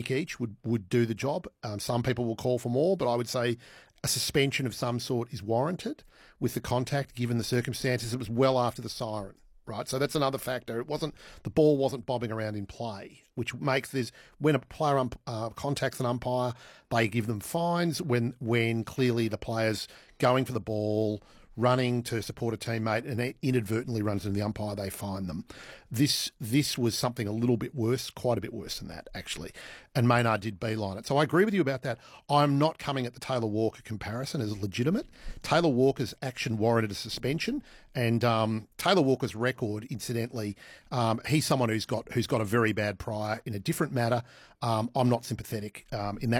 each would do the job. Some people will call for more, but I would say a suspension of some sort is warranted with the contact, given the circumstances. It was well after the siren, right? So that's another factor. The ball wasn't bobbing around in play, which makes this, when a player contacts an umpire, they give them fines. When clearly the player's going for the ball, running to support a teammate, and inadvertently runs into the umpire, they fine them. This was something a little bit worse, quite a bit worse than that, actually. And Maynard did beeline it. So I agree with you about that. I'm not coming at the Taylor Walker comparison as legitimate. Taylor Walker's action warranted a suspension, and Taylor Walker's record, incidentally, he's someone who's got a very bad prior in a different matter. I'm not sympathetic in that